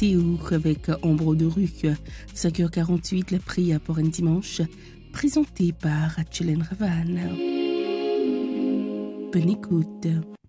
météo avec Ombre de rue. 5h48, la prière pour un dimanche, présenté par Achelen Ravan. Bonne écoute.